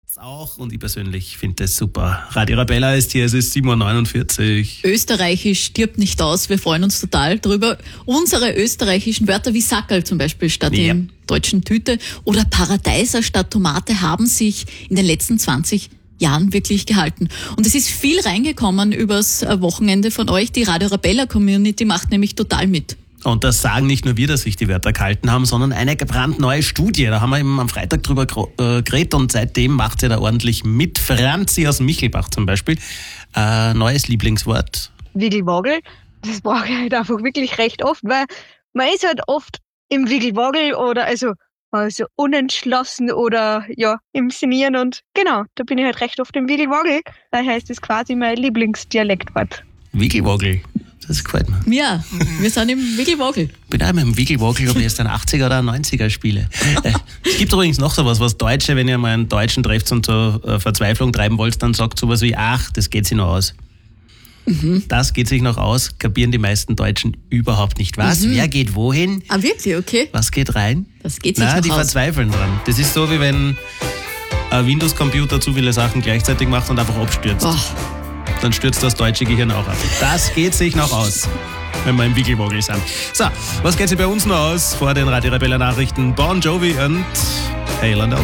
Auch und ich persönlich finde das super. Radio Arabella ist hier, es ist 7.49 Uhr. Österreichisch stirbt nicht aus, wir freuen uns total drüber. Unsere österreichischen Wörter wie Sackerl zum Beispiel statt im deutschen Tüte oder Paradeiser statt Tomate haben sich in den letzten 20 Jahren wirklich gehalten. Und es ist viel reingekommen übers Wochenende von euch. Die Radio Arabella Community macht nämlich total mit. Und das sagen nicht nur wir, dass sich die Wörter gehalten haben, sondern eine brandneue Studie. Da haben wir eben am Freitag drüber geredet und seitdem macht sie da ordentlich mit. Franzi aus Michelbach zum Beispiel. Neues Lieblingswort. Wiggelwagel. Das brauche ich halt einfach wirklich recht oft, weil man ist halt oft im Wiggelwagel oder also unentschlossen oder im Sinnieren und genau, da bin ich halt recht oft im Wiggelwagel. Daher ist das quasi mein Lieblingsdialektwort. Wiggelwagel. Das gefällt mir. Ja, wir sind im Wiggelwagel. Ich bin auch immer im Wiggelwagel, ob ich jetzt ein 80er oder ein 90er spiele. Es gibt übrigens noch sowas, was Deutsche, wenn ihr mal einen Deutschen trefft und zur Verzweiflung treiben wollt, dann sagt sowas wie, ach, das geht sich noch aus. Mhm. Das geht sich noch aus, kapieren die meisten Deutschen überhaupt nicht. Was? Wer geht wohin? Ah, wirklich? Okay. Was geht rein? Das geht sich noch aus. Die verzweifeln dran. Das ist so, wie wenn ein Windows-Computer zu viele Sachen gleichzeitig macht und einfach abstürzt. Oh. Dann stürzt das deutsche Gehirn auch ab. Das geht sich noch aus, wenn wir im Wiggelwagel sind. So, was geht sich bei uns noch aus vor den Radio Arabella Nachrichten? Bon Jovi und Highlander.